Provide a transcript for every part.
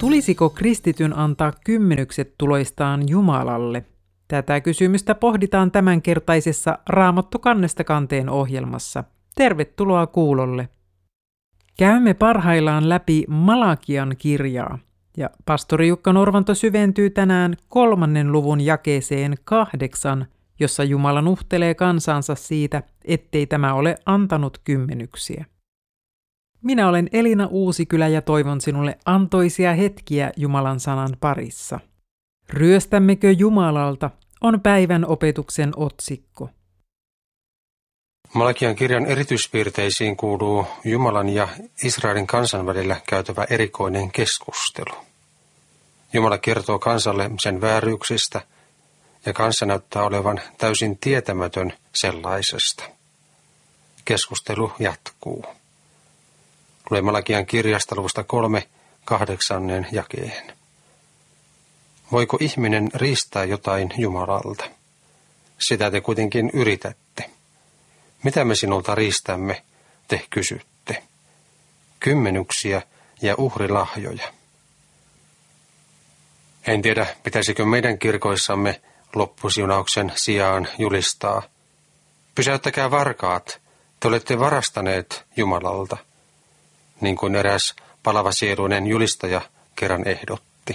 Tulisiko kristityn antaa kymmenykset tuloistaan Jumalalle? Tätä kysymystä pohditaan tämänkertaisessa Raamattu kannesta kanteen ohjelmassa. Tervetuloa kuulolle. Käymme parhaillaan läpi Malakian kirjaa, ja pastori Jukka Norvanto syventyy tänään 3. luvun jakeeseen 8, jossa Jumala nuhtelee kansansa siitä, ettei tämä ole antanut kymmenyksiä. Minä olen Elina Uusikylä ja toivon sinulle antoisia hetkiä Jumalan sanan parissa. Ryöstämmekö Jumalalta on päivän opetuksen otsikko. Malakian kirjan erityispiirteisiin kuuluu Jumalan ja Israelin kansan välillä käytävä erikoinen keskustelu. Jumala kertoo kansalle sen vääryyksistä ja kansa näyttää olevan täysin tietämätön sellaisesta. Keskustelu jatkuu. Lue Malakian kirjasta luvusta 3, 8. jakeen. Voiko ihminen riistää jotain Jumalalta? Sitä te kuitenkin yritätte. Mitä me sinulta riistämme, te kysytte? Kymmenyksiä ja uhrilahjoja. En tiedä, pitäisikö meidän kirkoissamme loppusiunauksen sijaan julistaa. Pysäyttäkää varkaat, te olette varastaneet Jumalalta, niin kuin eräs palavasieluinen julistaja kerran ehdotti.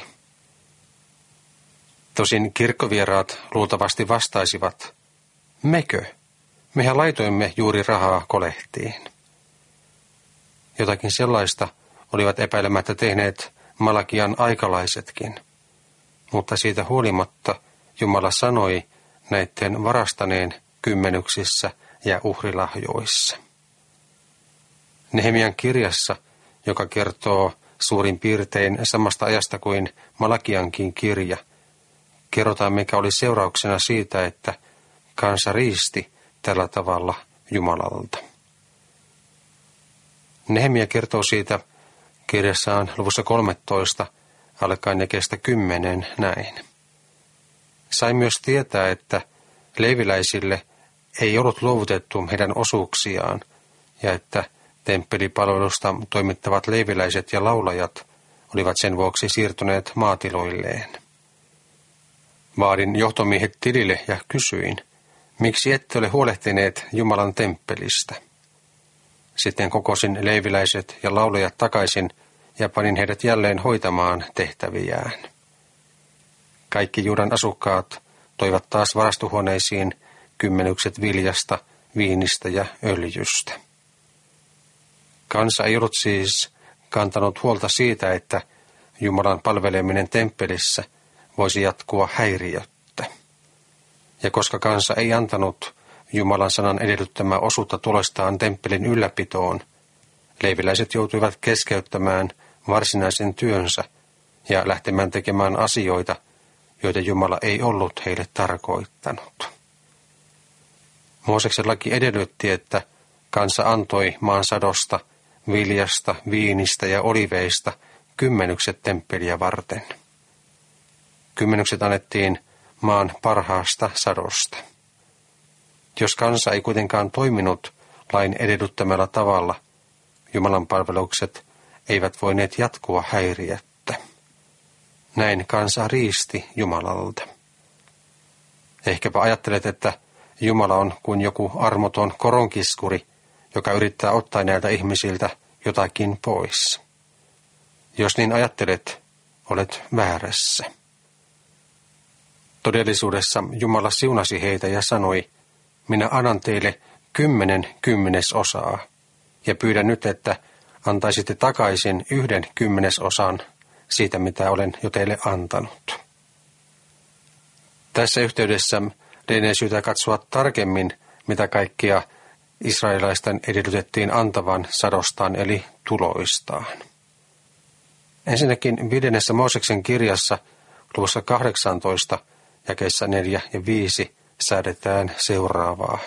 Tosin kirkkovieraat luultavasti vastaisivat, mekö? Mehän laitoimme juuri rahaa kolehtiin. Jotakin sellaista olivat epäilemättä tehneet Malakian aikalaisetkin, mutta siitä huolimatta Jumala sanoi näiden varastaneen kymmenyksissä ja uhrilahjoissa. Nehemian kirjassa, joka kertoo suurin piirtein samasta ajasta kuin Malakiankin kirja, kerrotaan mikä oli seurauksena siitä, että kansa riisti tällä tavalla Jumalalta. Nehemia kertoo siitä kirjassaan luvussa 13, alkaen jakeesta 10 näin. Sai myös tietää, että leeviläisille ei ollut luovutettu heidän osuuksiaan ja että temppelipalvelusta toimittavat leeviläiset ja laulajat olivat sen vuoksi siirtyneet maatiloilleen. Vaadin johtomiehet tilille ja kysyin, miksi ette ole huolehtineet Jumalan temppelistä? Sitten kokosin leeviläiset ja laulajat takaisin ja panin heidät jälleen hoitamaan tehtäviään. Kaikki Juudan asukkaat toivat taas varastohuoneisiin kymmenykset viljasta, viinistä ja öljystä. Kansa ei ollut siis kantanut huolta siitä, että Jumalan palveleminen temppelissä voisi jatkua häiriöttä. Ja koska kansa ei antanut Jumalan sanan edellyttämää osuutta tulostaan temppelin ylläpitoon, leeviläiset joutuivat keskeyttämään varsinaisen työnsä ja lähtemään tekemään asioita, joita Jumala ei ollut heille tarkoittanut. Mooseksen laki edellytti, että kansa antoi maan sadosta, viljasta, viinistä ja oliveista kymmenykset temppeliä varten. Kymmenykset annettiin maan parhaasta sadosta. Jos kansa ei kuitenkaan toiminut lain edellyttämällä tavalla, Jumalan palvelukset eivät voineet jatkua häiriöttä. Näin kansa riisti Jumalalta. Ehkäpä ajattelet, että Jumala on kuin joku armoton koronkiskuri, joka yrittää ottaa näiltä ihmisiltä jotakin pois. Jos niin ajattelet, olet väärässä. Todellisuudessa Jumala siunasi heitä ja sanoi, minä annan teille 10 kymmenesosaa ja pyydän nyt, että antaisitte takaisin 1 kymmenesosan siitä, mitä olen jo teille antanut. Tässä yhteydessä lienee syytä katsoa tarkemmin, mitä kaikkia israelilaisten edellytettiin antavan sadostaan eli tuloistaan. Ensinnäkin 5. Mooseksen kirjassa luvussa 18, jakeissa 4 ja 5 säädetään seuraavaa.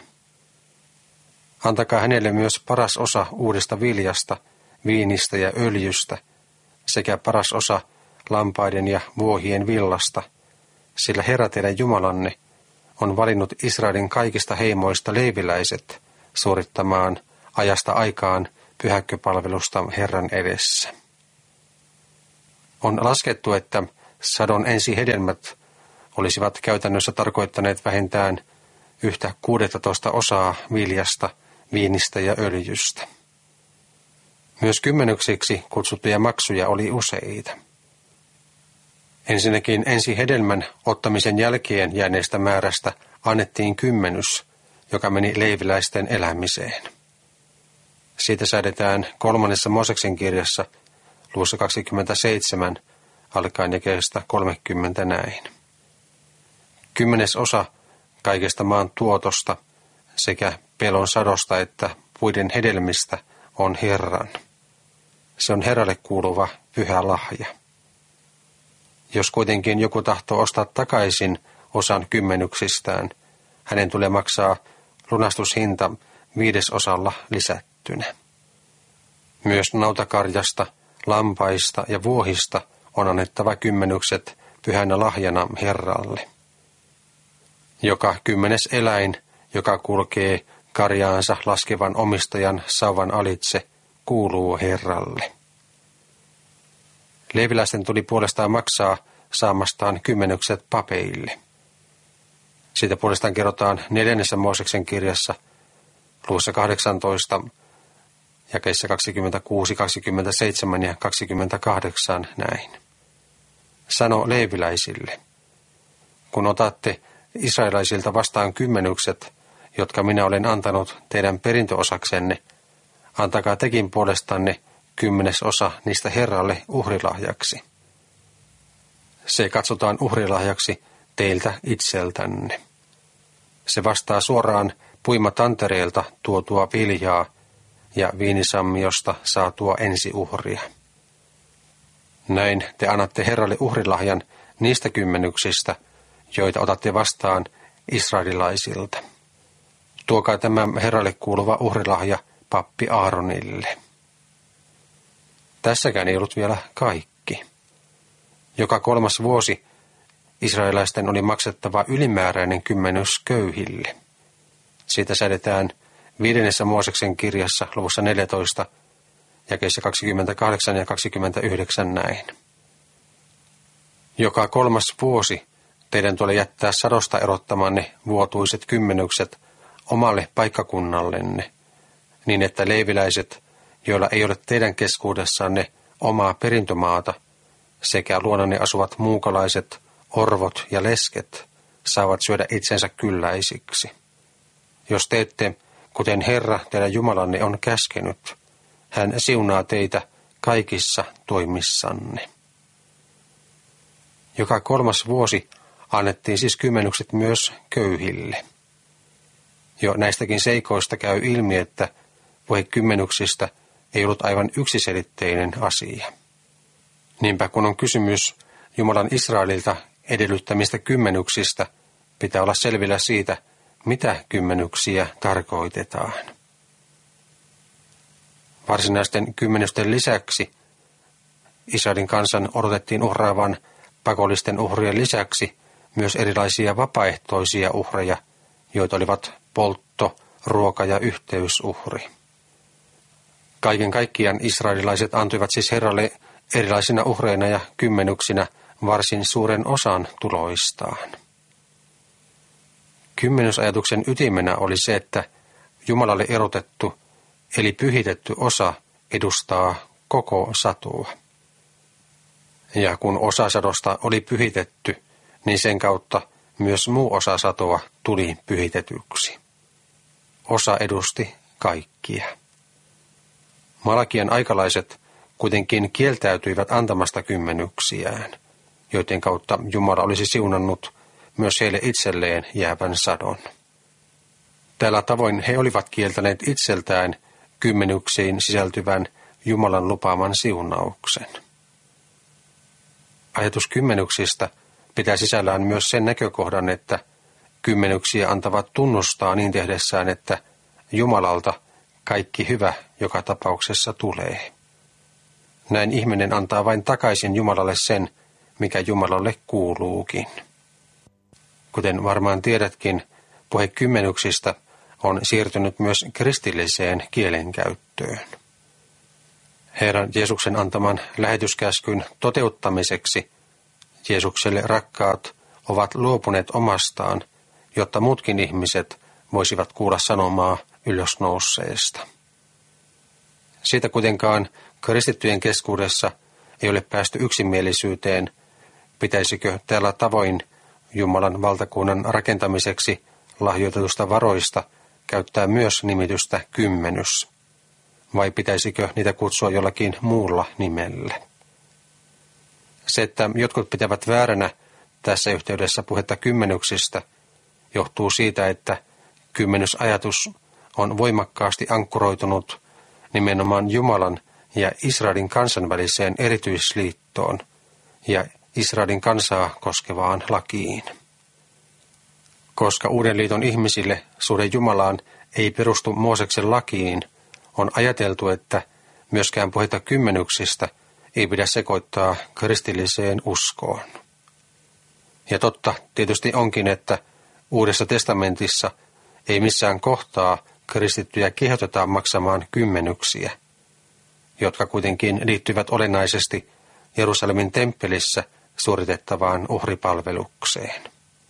Antakaa hänelle myös paras osa uudesta viljasta, viinistä ja öljystä, sekä paras osa lampaiden ja vuohien villasta, sillä Herra teidän Jumalanne on valinnut Israelin kaikista heimoista leeviläiset suorittamaan ajasta aikaan pyhäkköpalvelusta Herran edessä. On laskettu, että sadon ensihedelmät olisivat käytännössä tarkoittaneet vähintään 1/16 viljasta, viinistä ja öljystä. Myös kymmenyksiksi kutsuttuja maksuja oli useita. Ensinnäkin ensihedelmän ottamisen jälkeen jääneestä määrästä annettiin kymmenys, joka meni leiviläisten elämiseen. Siitä säädetään 3. Mooseksen kirjassa luvussa 27 alkaen jakeesta 30 näin. 10% kaikesta maan tuotosta sekä pelon sadosta että puiden hedelmistä on Herran. Se on Herralle kuuluva pyhä lahja. Jos kuitenkin joku tahtoo ostaa takaisin osan kymmenyksistään, hänen tulee maksaa lunastushinta 5% lisättynä. Myös nautakarjasta, lampaista ja vuohista on annettava kymmenykset pyhänä lahjana Herralle. Joka 10. eläin, joka kulkee karjaansa laskevan omistajan sauvan alitse, kuuluu Herralle. Leeviläisten tuli puolestaan maksaa saamastaan kymmenykset papeille. Siitä puolestaan kerrotaan 4. Mooseksen kirjassa luvussa 18, jakeissa 26, 27 ja 28 näin. Sano leeviläisille, kun otatte israelaisilta vastaan kymmenykset, jotka minä olen antanut teidän perintöosaksenne, antakaa tekin puolestanne 10% niistä Herralle uhrilahjaksi. Se katsotaan uhrilahjaksi teiltä itseltänne. Se vastaa suoraan puimatantereelta tuotua viljaa ja viinisammiosta saatua ensiuhria. Näin te annatte Herralle uhrilahjan niistä kymmenyksistä, joita otatte vastaan israelilaisilta. Tuokaa tämä Herralle kuuluva uhrilahja pappi Aaronille. Tässäkään ei ollut vielä kaikki. Joka 3. vuosi israelaisten oli maksettava ylimääräinen kymmenys köyhille. Siitä säädetään 5. Mooseksen kirjassa luvussa 14, jakeissa 28 ja 29 näin. Joka 3. vuosi teidän tulee jättää sadosta erottamanne vuotuiset kymmenykset omalle paikkakunnallenne, niin että leeviläiset, joilla ei ole teidän keskuudessanne omaa perintömaata, sekä luonanne asuvat muukalaiset, orvot ja lesket, saavat syödä itsensä kylläisiksi. Jos teette, kuten Herra teidän Jumalanne on käskenyt, hän siunaa teitä kaikissa toimissanne. Joka 3. vuosi annettiin siis kymmenykset myös köyhille. Jo näistäkin seikoista käy ilmi, että puhe kymmenyksistä ei ollut aivan yksiselitteinen asia. Niinpä kun on kysymys Jumalan Israelilta edellyttämistä kymmenyksistä, pitää olla selvillä siitä, mitä kymmenyksiä tarkoitetaan. Varsinaisten kymmenysten lisäksi Israelin kansan odotettiin uhraavan pakollisten uhrien lisäksi myös erilaisia vapaaehtoisia uhreja, joita olivat poltto, ruoka ja yhteysuhri. Kaiken kaikkiaan israelilaiset antoivat siis Herralle erilaisina uhreina ja kymmenyksinä varsin suuren osan tuloistaan. Kymmenysajatuksen ytimenä oli se, että Jumalalle erotettu eli pyhitetty osa edustaa koko satoa. Ja kun osa sadosta oli pyhitetty, niin sen kautta myös muu osa satoa tuli pyhitetyksi. Osa edusti kaikkia. Malakian aikalaiset kuitenkin kieltäytyivät antamasta kymmenyksiään, joiden kautta Jumala olisi siunannut myös heille itselleen jäävän sadon. Tällä tavoin he olivat kieltäneet itseltään kymmenyksiin sisältyvän Jumalan lupaaman siunauksen. Ajatus kymmenyksistä pitää sisällään myös sen näkökohdan, että kymmenyksiä antavat tunnustaa niin tehdessään, että Jumalalta kaikki hyvä joka tapauksessa tulee. Näin ihminen antaa vain takaisin Jumalalle sen, mikä Jumalalle kuuluukin. Kuten varmaan tiedätkin, puhe kymmenyksistä on siirtynyt myös kristilliseen kielenkäyttöön. Herran Jeesuksen antaman lähetyskäskyn toteuttamiseksi Jeesukselle rakkaat ovat luopuneet omastaan, jotta muutkin ihmiset voisivat kuulla sanomaa ylösnouseesta. Siitä kuitenkaan kristittyjen keskuudessa ei ole päästy yksimielisyyteen, pitäisikö tällä tavoin Jumalan valtakunnan rakentamiseksi lahjoitetusta varoista käyttää myös nimitystä kymmenys, vai pitäisikö niitä kutsua jollakin muulla nimellä. Se, että jotkut pitävät vääränä tässä yhteydessä puhetta kymmenyksistä, johtuu siitä, että kymmenysajatus on voimakkaasti ankkuroitunut nimenomaan Jumalan ja Israelin kansan väliseen erityisliittoon ja Israelin kansaa koskevaan lakiin. Koska uuden liiton ihmisille suhde Jumalaan ei perustu Mooseksen lakiin, on ajateltu, että myöskään puhetta kymmenyksistä ei pidä sekoittaa kristilliseen uskoon. Ja totta tietysti onkin, että Uudessa testamentissa ei missään kohtaa kristittyjä kehotetaan maksamaan kymmenyksiä, jotka kuitenkin liittyvät olennaisesti Jerusalemin temppelissä suoritettavaan uhripalvelukseen.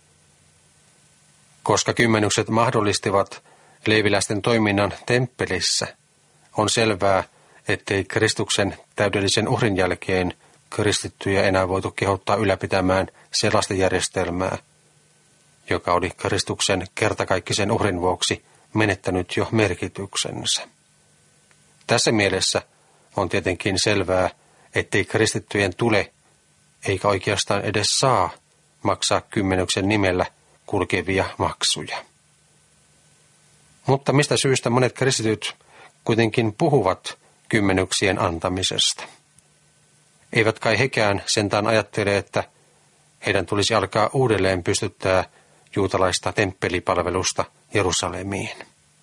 Koska kymmenykset mahdollistivat leeviläisten toiminnan temppelissä, on selvää, ettei Kristuksen täydellisen uhrin jälkeen kristittyjä enää voitu kehottaa ylläpitämään sellaista järjestelmää, joka oli Kristuksen kertakaikkisen uhrin vuoksi menettänyt jo merkityksensä. Tässä mielessä on tietenkin selvää, ettei kristittyjen tule, eikä oikeastaan edes saa, maksaa kymmenyksen nimellä kulkevia maksuja. Mutta mistä syystä monet kristityt kuitenkin puhuvat kymmenyksien antamisesta? Eivät kai hekään sentään ajattele, että heidän tulisi alkaa uudelleen pystyttää juutalaista temppelipalvelusta Jerusalemiin.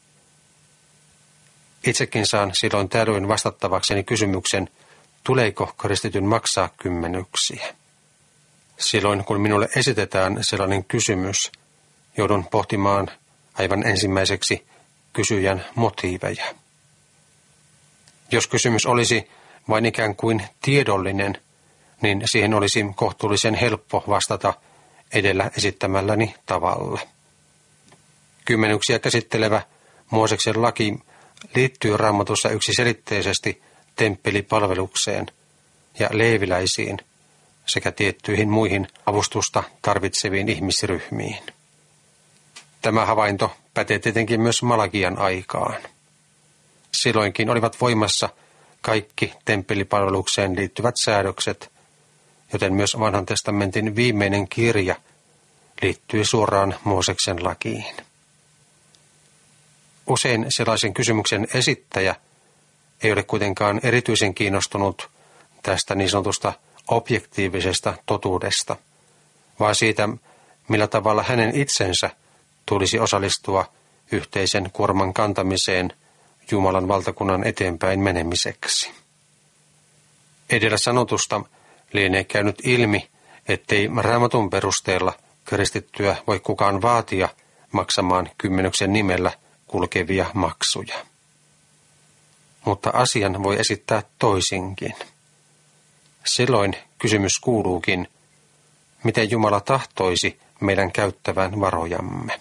Itsekin saan silloin tällöin vastattavakseni kysymyksen, tuleeko kristityn maksaa kymmenyksiä. Silloin kun minulle esitetään sellainen kysymys, joudun pohtimaan aivan ensimmäiseksi kysyjän motiiveja. Jos kysymys olisi vain ikään kuin tiedollinen, niin siihen olisi kohtuullisen helppo vastata edellä esittämälläni tavalla. Kymmenyksiä käsittelevä Mooseksen laki liittyy Raamatussa yksiselitteisesti temppelipalvelukseen ja leeviläisiin sekä tiettyihin muihin avustusta tarvitseviin ihmisryhmiin. Tämä havainto pätee tietenkin myös Malakian aikaan. Silloinkin olivat voimassa kaikki temppelipalvelukseen liittyvät säädökset, joten myös Vanhan testamentin viimeinen kirja liittyy suoraan Mooseksen lakiin. Usein sellaisen kysymyksen esittäjä ei ole kuitenkaan erityisen kiinnostunut tästä niin sanotusta objektiivisesta totuudesta, vaan siitä, millä tavalla hänen itsensä tulisi osallistua yhteisen kuorman kantamiseen Jumalan valtakunnan eteenpäin menemiseksi. Edellä sanotusta lienee käynyt ilmi, ettei Raamatun perusteella kristittyä voi kukaan vaatia maksamaan kymmenyksen nimellä kulkevia maksuja. Mutta asian voi esittää toisinkin. Silloin kysymys kuuluukin, miten Jumala tahtoisi meidän käyttävän varojamme.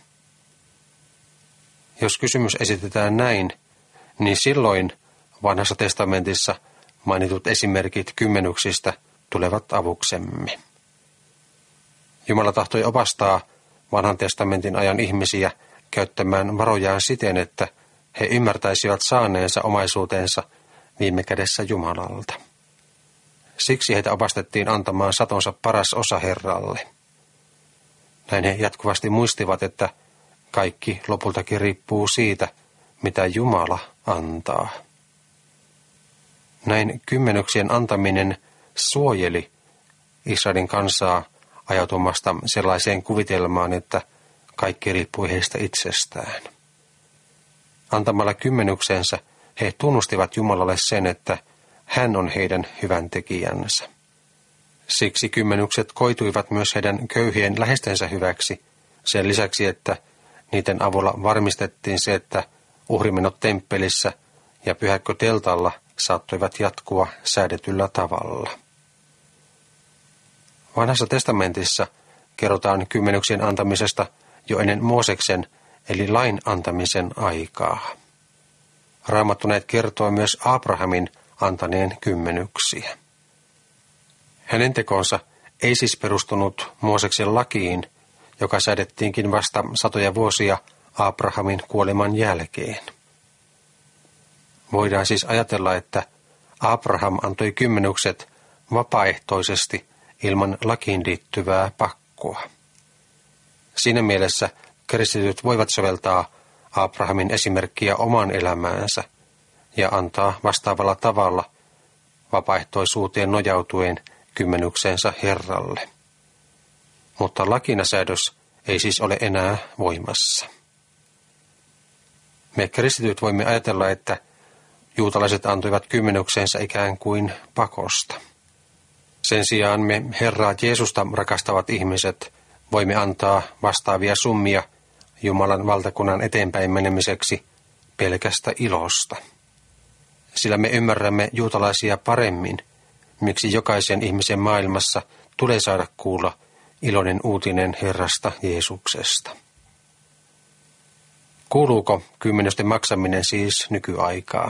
Jos kysymys esitetään näin, niin silloin Vanhassa testamentissa mainitut esimerkit kymmenyksistä tulevat avuksemme. Jumala tahtoi opastaa Vanhan testamentin ajan ihmisiä käyttämään varojaan siten, että he ymmärtäisivät saaneensa omaisuutensa viime kädessä Jumalalta. Siksi heitä opastettiin antamaan satonsa paras osa Herralle. Näin he jatkuvasti muistivat, että kaikki lopultakin riippuu siitä, mitä Jumala antaa. Näin kymmenyksien antaminen suojeli Israelin kansaa ajautumasta sellaiseen kuvitelmaan, että kaikki riippui heistä itsestään. Antamalla kymmenyksensä he tunnustivat Jumalalle sen, että hän on heidän hyvän tekijänsä. Siksi kymmenykset koituivat myös heidän köyhien läheistensä hyväksi, sen lisäksi, että niiden avulla varmistettiin se, että uhrimenot temppelissä ja pyhäkkö teltalla saattoivat jatkua säädetyllä tavalla. Vanhassa testamentissa kerrotaan kymmenyksien antamisesta jo ennen Mooseksen eli lain antamisen aikaa. Raamattu näet kertoo myös Abrahamin antaneen kymmenyksiä. Hänen tekonsa ei siis perustunut Mooseksen lakiin, joka säädettiinkin vasta satoja vuosia Abrahamin kuoleman jälkeen. Voidaan siis ajatella, että Abraham antoi kymmenykset vapaaehtoisesti ilman lakiin liittyvää pakkoa. Siinä mielessä kristityt voivat soveltaa Abrahamin esimerkkiä omaan elämäänsä ja antaa vastaavalla tavalla vapaaehtoisuuteen nojautuen kymmenykseensä Herralle. Mutta lakinasäädös ei siis ole enää voimassa. Me kristityt voimme ajatella, että juutalaiset antoivat kymmenykseensä ikään kuin pakosta. Sen sijaan me Herraa Jeesusta rakastavat ihmiset voimme antaa vastaavia summia Jumalan valtakunnan eteenpäin menemiseksi pelkästä ilosta. Sillä me ymmärrämme juutalaisia paremmin, miksi jokaisen ihmisen maailmassa tulee saada kuulla iloinen uutinen Herrasta Jeesuksesta. Kuuluuko kymmenysten maksaminen siis nykyaikaan?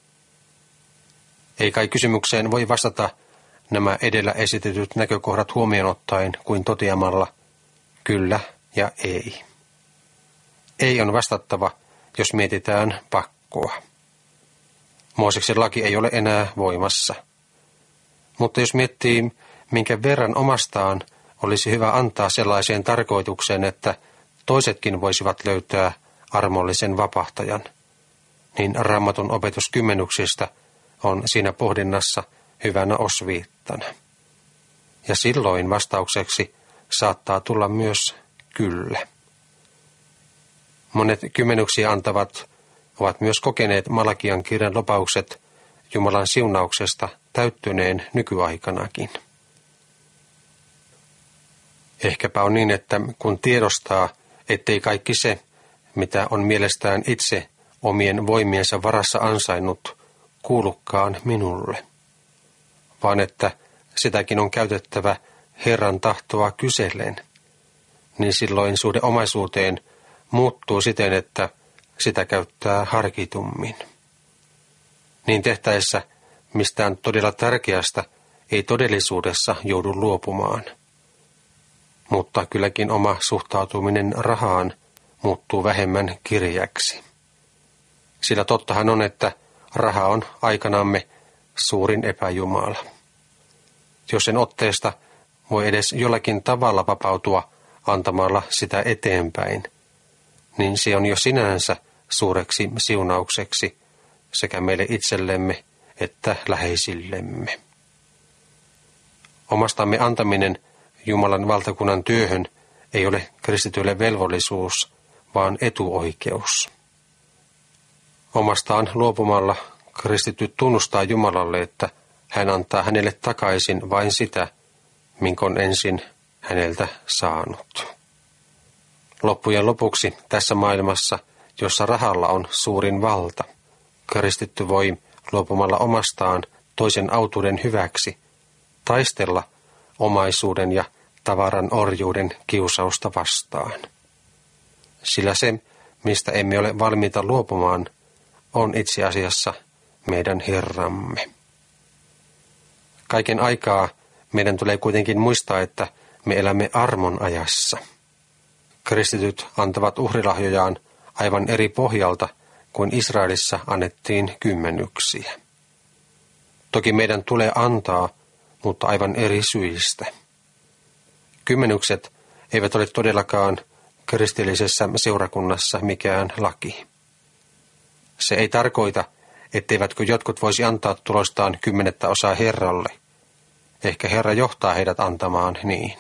Ei kai kysymykseen voi vastata nämä edellä esitetyt näkökohdat huomioon ottaen kuin toteamalla kyllä ja ei. Ei on vastattava, jos mietitään pakkoa. Mooseksen laki ei ole enää voimassa. Mutta jos miettii, minkä verran omastaan olisi hyvä antaa sellaiseen tarkoitukseen, että toisetkin voisivat löytää armollisen vapahtajan, niin Raamatun opetus kymmenyksistä on siinä pohdinnassa hyvänä osviittana. Ja silloin vastaukseksi saattaa tulla myös kyllä. Monet kymmenyksiä antavat ovat myös kokeneet Malakian kirjan lupaukset Jumalan siunauksesta täyttyneen nykyaikanakin. Ehkäpä on niin, että kun tiedostaa, ettei kaikki se, mitä on mielestään itse omien voimiensa varassa ansainnut, kuulukaan minulle, vaan että sitäkin on käytettävä Herran tahtoa kysellen, niin silloin suhde omaisuuteen muuttuu siten, että sitä käyttää harkitummin. Niin tehtäessä mistään todella tärkeästä ei todellisuudessa joudu luopumaan. Mutta kylläkin oma suhtautuminen rahaan muuttuu vähemmän kirjäksi. Sillä tottahan on, että raha on aikanamme suurin epäjumala. Jos sen otteesta voi edes jollakin tavalla vapautua antamalla sitä eteenpäin, niin se on jo sinänsä suureksi siunaukseksi sekä meille itsellemme että läheisillemme. Omastamme antaminen Jumalan valtakunnan työhön ei ole kristityille velvollisuus, vaan etuoikeus. Omastaan luopumalla kristitty tunnustaa Jumalalle, että hän antaa hänelle takaisin vain sitä, minkä on ensin häneltä saanut. Loppujen lopuksi tässä maailmassa, jossa rahalla on suurin valta, kristitty voi luopumalla omastaan toisen autuuden hyväksi taistella omaisuuden ja tavaran orjuuden kiusausta vastaan. Sillä se, mistä emme ole valmiita luopumaan, on itse asiassa meidän Herramme. Kaiken aikaa meidän tulee kuitenkin muistaa, että me elämme armon ajassa. Kristityt antavat uhrilahjojaan aivan eri pohjalta kuin Israelissa annettiin kymmenyksiä. Toki meidän tulee antaa, mutta aivan eri syistä. Kymmenykset eivät ole todellakaan kristillisessä seurakunnassa mikään laki. Se ei tarkoita, etteivätkö jotkut voisi antaa tulostaan 10% Herralle. Ehkä Herra johtaa heidät antamaan niin.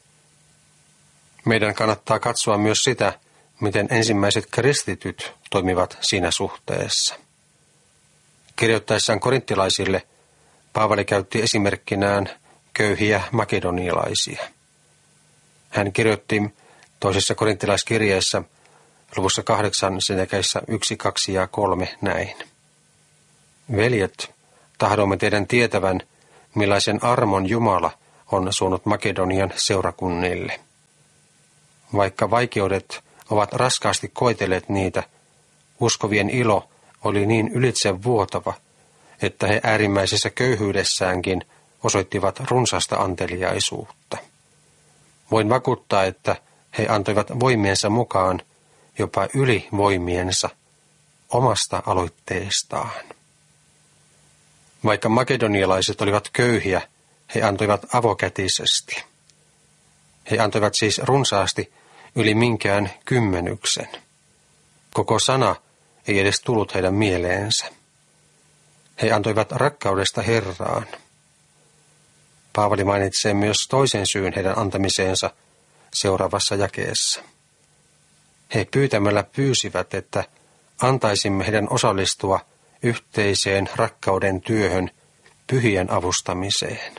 Meidän kannattaa katsoa myös sitä, miten ensimmäiset kristityt toimivat siinä suhteessa. Kirjoittaessaan korinttilaisille Paavali käytti esimerkkinään köyhiä makedonialaisia. Hän kirjoitti toisessa korinttilaiskirjeessä luvussa 8 jakeissa 1, 2 ja 3 näin. Veljet, tahdomme teidän tietävän, millaisen armon Jumala on suonut Makedonian seurakunnille. Vaikka vaikeudet ovat raskaasti koetelleet niitä, uskovien ilo oli niin ylitsevuotava, että he äärimmäisessä köyhyydessäänkin osoittivat runsasta anteliaisuutta. Voin vakuuttaa, että he antoivat voimiensa mukaan, jopa yli voimiensa, omasta aloitteestaan. Vaikka makedonialaiset olivat köyhiä, he antoivat avokätisesti. He antoivat siis runsaasti yli minkään kymmenyksen. Koko sana ei edes tullut heidän mieleensä. He antoivat rakkaudesta Herraan. Paavali mainitsee myös toisen syyn heidän antamiseensa seuraavassa jakeessa. He pyytämällä pyysivät, että antaisimme heidän osallistua yhteiseen rakkauden työhön pyhien avustamiseen.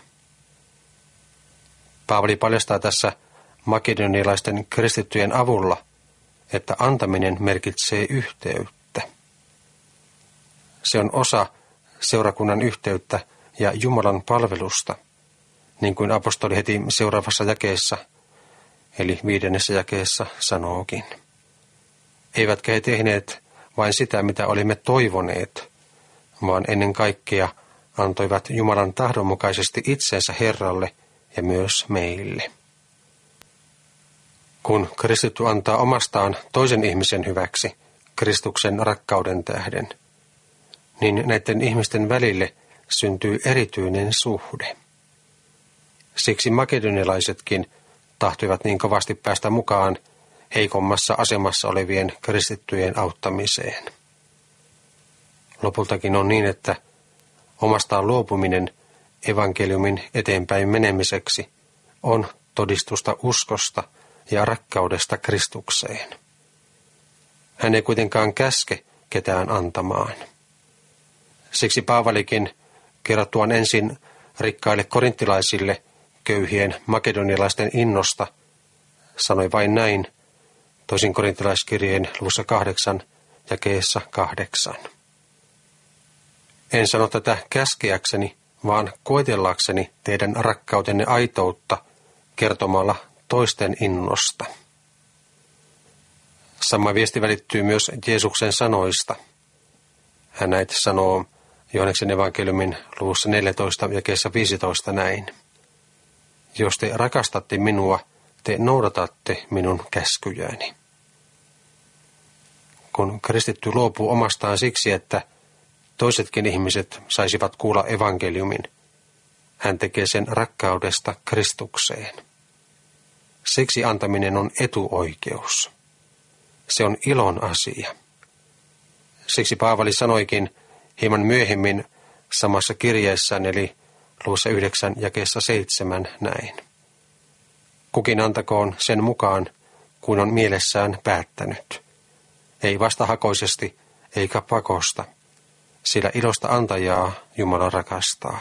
Paavali paljastaa tässä makedonialaisten kristittyjen avulla, että antaminen merkitsee yhteyttä. Se on osa seurakunnan yhteyttä ja Jumalan palvelusta, niin kuin apostoli heti seuraavassa jakeessa, eli 5. jakeessa sanookin. Eivätkä he tehneet vain sitä, mitä olimme toivoneet, vaan ennen kaikkea antoivat Jumalan tahdon mukaisesti itsensä Herralle ja myös meille. Kun kristitty antaa omastaan toisen ihmisen hyväksi Kristuksen rakkauden tähden, niin näiden ihmisten välille syntyy erityinen suhde. Siksi makedonialaisetkin tahtoivat niin kovasti päästä mukaan heikommassa asemassa olevien kristittyjen auttamiseen. Lopultakin on niin, että omastaan luopuminen evankeliumin eteenpäin menemiseksi on todistusta uskosta ja rakkaudesta Kristukseen. Hän ei kuitenkaan käske ketään antamaan. Siksi Paavalikin kerrottuaan ensin rikkaille korinttilaisille köyhien makedonialaisten innosta sanoi vain näin toisin korinttilaiskirjeen luvussa 8 jakeessa 8. En sano tätä käskeäkseni, vaan koetellakseni teidän rakkautenne aitoutta kertomalla toisten innosta. Sama viesti välittyy myös Jeesuksen sanoista. Hän näitä sanoo Johanneksen evankeliumin luvussa 14 jakeessa 15 näin. Jos te rakastatte minua, te noudatatte minun käskyjäni. Kun kristitty luopuu omastaan siksi, että toisetkin ihmiset saisivat kuulla evankeliumin, hän tekee sen rakkaudesta Kristukseen. Siksi antaminen on etuoikeus. Se on ilon asia. Siksi Paavali sanoikin hieman myöhemmin samassa kirjeessään, eli luvussa 9 jakeessa 7 näin. Kukin antakoon sen mukaan, kuin on mielessään päättänyt. Ei vastahakoisesti eikä pakosta, sillä ilosta antajaa Jumala rakastaa.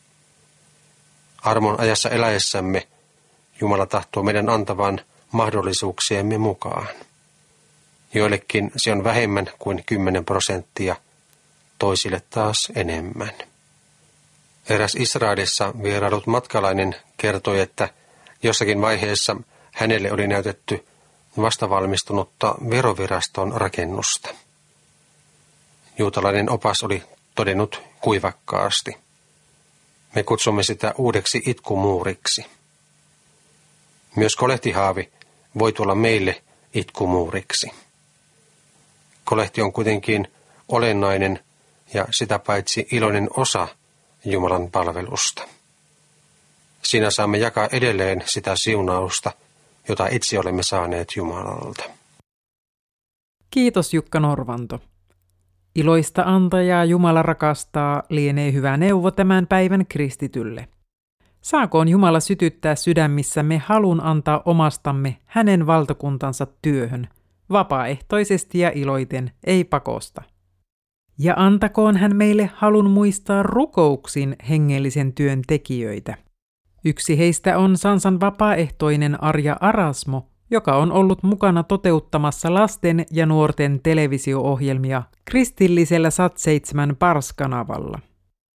Armon ajassa eläessämme Jumala tahtoo meidän antavan mahdollisuuksiemme mukaan. Joillekin se on vähemmän kuin 10%, toisille taas enemmän. Eräs Israelissa vierailut matkalainen kertoi, että jossakin vaiheessa hänelle oli näytetty vastavalmistunutta veroviraston rakennusta. Juutalainen opas oli todennut kuivakkaasti. Me kutsumme sitä uudeksi itkumuuriksi. Myös kolehtihaavi voi tulla meille itkumuuriksi. Kolehti on kuitenkin olennainen ja sitä paitsi iloinen osa Jumalan palvelusta. Siinä saamme jakaa edelleen sitä siunausta, jota itse olemme saaneet Jumalalta. Kiitos Jukka Norvanto. Iloista antajaa Jumala rakastaa lienee hyvä neuvo tämän päivän kristitylle. Saakoon Jumala sytyttää sydämissämme halun antaa omastamme hänen valtakuntansa työhön, vapaaehtoisesti ja iloiten, ei pakosta. Ja antakoon hän meille halun muistaa rukouksin hengellisen työn tekijöitä. Yksi heistä on Sansan vapaaehtoinen Arja Arasmo, joka on ollut mukana toteuttamassa lasten ja nuorten televisio-ohjelmia kristillisellä Sat7 Pars-kanavalla.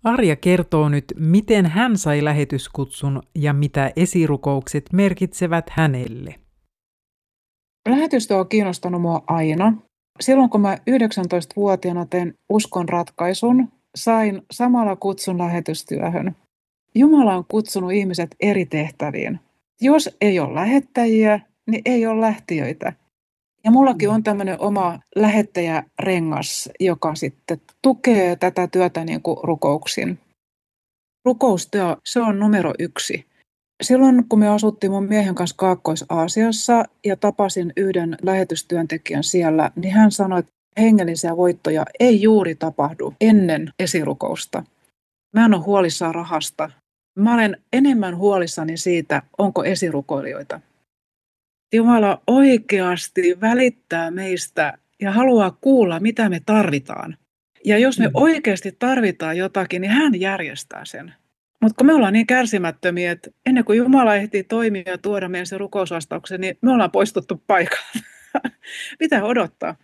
Arja kertoo nyt, miten hän sai lähetyskutsun ja mitä esirukoukset merkitsevät hänelle. Lähetystyö on kiinnostanut mua aina. Silloin kun mä 19-vuotiaana tein uskon ratkaisun, sain samalla kutsun lähetystyöhön. Jumala on kutsunut ihmiset eri tehtäviin. Jos ei ole lähettäjiä, niin ei ole lähtiöitä. Ja mullakin on tämmöinen oma lähettäjärengas, joka sitten tukee tätä työtä niin kuin rukouksin. Rukoustyö, se on numero 1. Silloin kun me asuttiin mun miehen kanssa Kaakkois-Aasiassa ja tapasin yhden lähetystyöntekijän siellä, niin hän sanoi, että hengellisiä voittoja ei juuri tapahdu ennen esirukousta. Mä en ole huolissaan rahasta. Mä olen enemmän huolissani siitä, onko esirukoilijoita. Jumala oikeasti välittää meistä ja haluaa kuulla, mitä me tarvitaan. Ja jos me oikeasti tarvitaan jotakin, niin hän järjestää sen. Mutta kun me ollaan niin kärsimättömiä, että ennen kuin Jumala ehtii toimia ja tuoda meidän se rukousvastauksen, niin me ollaan poistuttu paikalta. Mitä odottaa?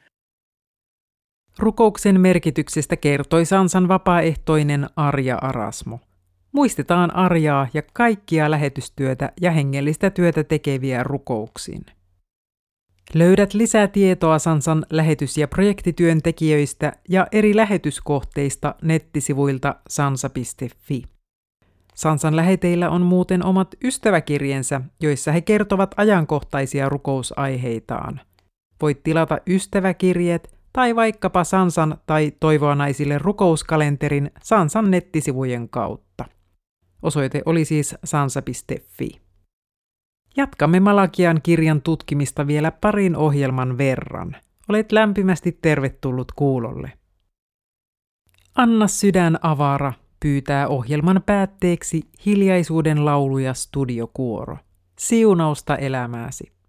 Rukouksen merkityksestä kertoi Sansan vapaaehtoinen Arja Arasmo. Muistetaan Arjaa ja kaikkia lähetystyötä ja hengellistä työtä tekeviä rukouksiin. Löydät lisää tietoa Sansan lähetys- ja projektityöntekijöistä ja eri lähetyskohteista nettisivuilta sansa.fi. Sansan läheteillä on muuten omat ystäväkirjensä, joissa he kertovat ajankohtaisia rukousaiheitaan. Voit tilata ystäväkirjeet tai vaikkapa Sansan tai Toivoa naisille rukouskalenterin Sansan nettisivujen kautta. Osoite oli siis sansa.fi. Jatkamme Malakian kirjan tutkimista vielä parin ohjelman verran. Olet lämpimästi tervetullut kuulolle. Anna sydän avara pyytää ohjelman päätteeksi Hiljaisuuden laulu ja studiokuoro. Siunausta elämääsi.